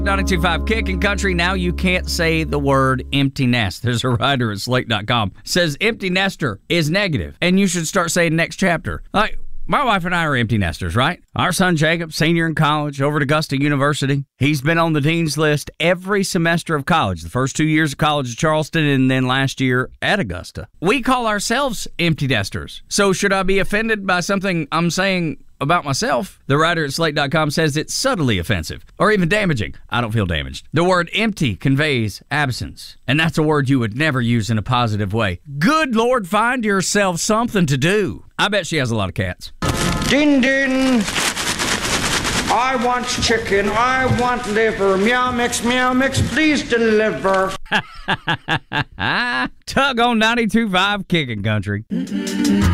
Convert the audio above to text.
92.5 Kicking Country. Now you can't say the word empty nest. There's a writer at Slate.com says empty nester is negative, and you should start saying next chapter. Like, my wife and I are empty nesters, right? Our son Jacob, senior in college, over at Augusta University. He's been on the dean's list every semester of college, the first 2 years of college at Charleston and then last year at Augusta. We call ourselves empty nesters. So should I be offended by something I'm saying about myself? The writer at Slate.com says it's subtly offensive or even damaging. I don't feel damaged. The word empty conveys absence, and that's a word you would never use in a positive way. Good Lord, find yourself something to do. I bet she has a lot of cats. Din din. I want chicken. I want liver. Meow mix, please deliver. Tug on 92.5 Kicking Country.